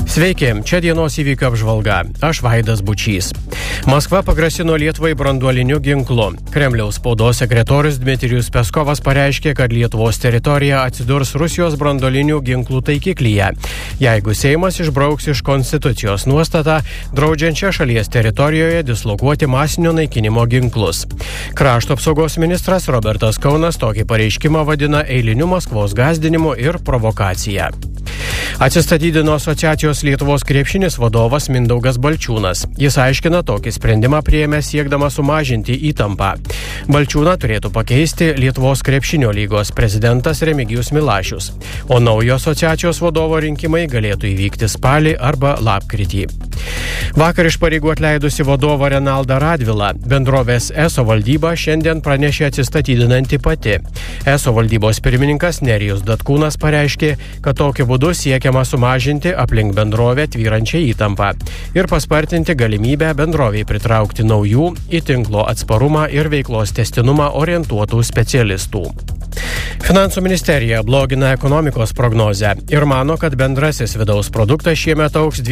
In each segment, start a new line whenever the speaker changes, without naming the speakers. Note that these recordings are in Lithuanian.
Sveiki, čia dienos įvykių apžvalga. Aš Vaidas Bučys. Maskva pagrasino Lietuvai branduoliniu ginklu. Kremliaus spaudos sekretorius Dmitrijus Peskovas pareiškė, kad Lietuvos teritorija atsidurs Rusijos branduolinių ginklų taikiklyje, jeigu Seimas išbrauks iš konstitucijos nuostatą, draudžiančią šalies teritorijoje dislokuoti masinio naikinimo ginklus. Krašto apsaugos ministras Robertas Kaunas tokį pareiškimą vadina eiliniu Maskvos gąsdinimu ir provokacija. Atsistatydino asociacijos Lietuvos krepšinis vadovas Mindaugas Balčiūnas. Jis aiškina, tokį sprendimą priėmė siekdamas sumažinti įtampą. Balčiūną turėtų pakeisti Lietuvos krepšinio lygos prezidentas Remigijus Milašius, o naujo asociacijos vadovo rinkimai galėtų įvykti spalį arba lapkritį. Vakar iš pareigų atleidusi vadovą Renaldą Radvilą, bendrovės ESO valdyba šiandien pranešė atsistatydinanti pati. ESO valdybos pirmininkas Nerijus Datkūnas pareiškė, kad tokiu būdu siekiama sumažinti aplink bendrovę tvyrančią įtampą ir paspartinti galimybę bendrovei pritraukti naujų, į tinklo atsparumą ir veiklos tęstinumą orientuotų specialistų. Finansų ministerija blogina ekonomikos prognozę ir mano, kad bendrasis vidaus produktas šiemet augs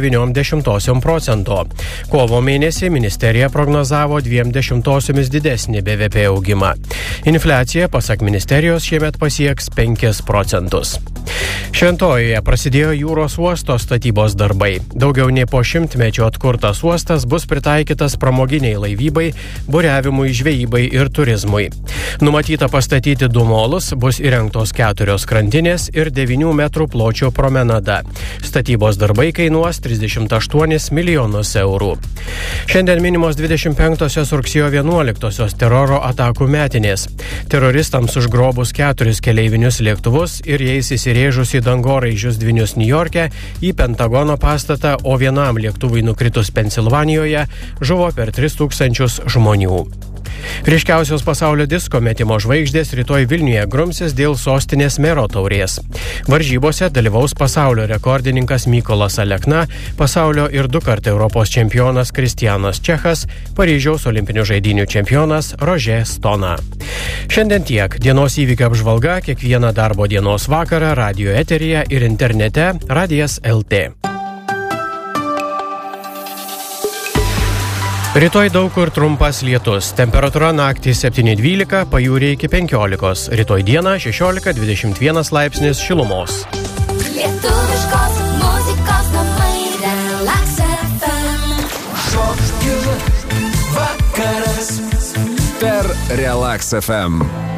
2,9%. Kovo mėnesį ministerija prognozavo 0,2% didesnį BVP augimą. Infliacija, pasak ministerijos, šiemet pasieks 5%. Šventojoje prasidėjo jūros uosto statybos darbai. Daugiau nei po 100-mečio atkurtas uostas bus pritaikytas pramoginiai laivybai, buriavimui, žvejybai ir turizmui. Numatyta pastatyti 2 molus, bus įrengtos 4 krantinės ir 9 metrų pločio promenada. Statybos darbai kainuos 38 milijonus eurų. Šiandien minimos 25-osios rugsėjo 11-osios teroro atakų metinės. Teroristams užgrobus 4 keleivinius lėktuvus ir jais įsirėžus į dangoraižius dvynius Niujorke, į Pentagono pastatą, o vienam lėktuvui nukritus Pensilvanijoje žuvo per 3000 žmonių. Ryškiausios pasaulio disko metimo žvaigždės rytoj Vilniuje grumsis dėl sostinės mero taurės. Varžybose dalyvaus pasaulio rekordininkas Mykolas Alekna, pasaulio ir 2-kart Europos čempionas Kristianas Čechas, Paryžiaus olimpinių žaidynių čempionas Roger Stona. Šiandien tiek. Dienos įvykių apžvalga kiekvieną darbo dienos vakarą radio eteryje ir internete Radijas LT. Rytoj daug kur trumpas lietus. Temperatūra naktį 7-12, pajūryje iki 15. Rytoj dieną 16-21 laipsnis šilumos.
Lietuviškos muzikos namai Relax FM.
Šokių vakaras per Relax FM.